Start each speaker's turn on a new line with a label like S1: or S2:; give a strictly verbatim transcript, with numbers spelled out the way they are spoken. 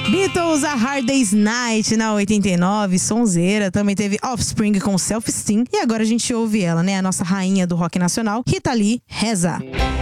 S1: Beatles, A Hard Day's Night na oitenta e nove, sonzeira. Também teve Offspring com Self-Esteem. E agora a gente ouve ela, né? A nossa rainha do rock nacional, Rita Lee, Reza.